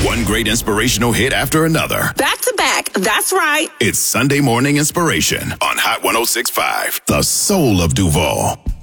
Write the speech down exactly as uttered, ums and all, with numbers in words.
One great inspirational hit after another. Back to back, that's right. It's Sunday Morning Inspiration on Hot one oh six point five, the soul of Duval.